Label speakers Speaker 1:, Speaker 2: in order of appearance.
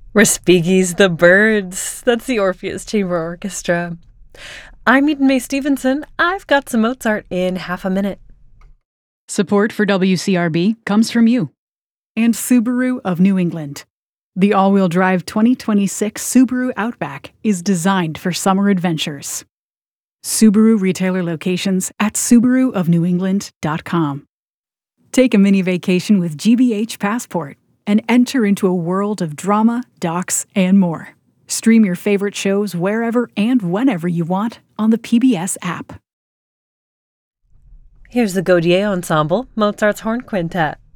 Speaker 1: Respighi's The Birds. That's the Orpheus Chamber Orchestra. I'm Eden Mae Stevenson. I've got some Mozart in half a minute.
Speaker 2: Support for WCRB comes from you and Subaru of New England. The all-wheel drive 2026 Subaru Outback is designed for summer adventures. Subaru retailer locations at SubaruofNewEngland.com. Take a mini vacation with GBH Passport and enter into a world of drama, docs, and more. Stream your favorite shows wherever and whenever you want on the PBS app.
Speaker 1: Here's the Gaudier Ensemble, Mozart's Horn Quintet.